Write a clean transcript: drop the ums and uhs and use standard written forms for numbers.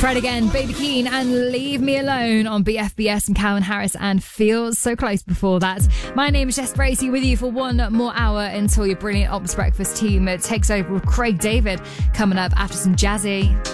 Fred again, Baby Keane and Leave Me Alone on BFBS and Calvin Harris and Feels So Close before that. My name is Jess Bracey with you for one more hour until your brilliant Ops Breakfast team takes over with Craig David coming up after some Jazzy.